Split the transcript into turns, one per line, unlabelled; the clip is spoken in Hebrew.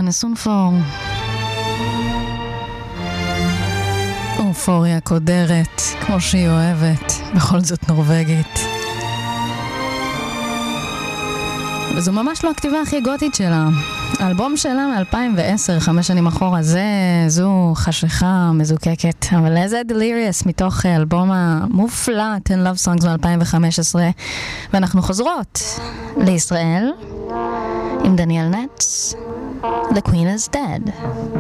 נסונפור. אופוריה קודרת, כמו שהיא אוהבת, בכל זאת נורווגית. וזו ממש לא הכתיבה הכי גותית שלה. האלבום שלה מ-2010, 5 שנים אחורה, זו חשיכה מזוקקת. אבל איזה דליריוס מתוך אלבום המופלא, 10 Love Songs מ-2015. ואנחנו חוזרות לישראל עם דניאל נץ, The Queen is Dead.